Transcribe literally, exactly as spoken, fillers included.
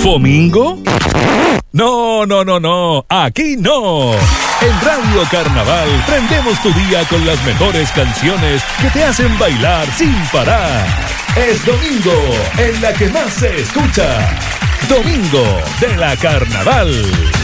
¿Domingo? No, no, no, no, aquí no. En Radio Carnaval prendemos tu día con las mejores canciones que te hacen bailar sin parar. Es domingo en la que más se escucha. Domingo de la Carnaval.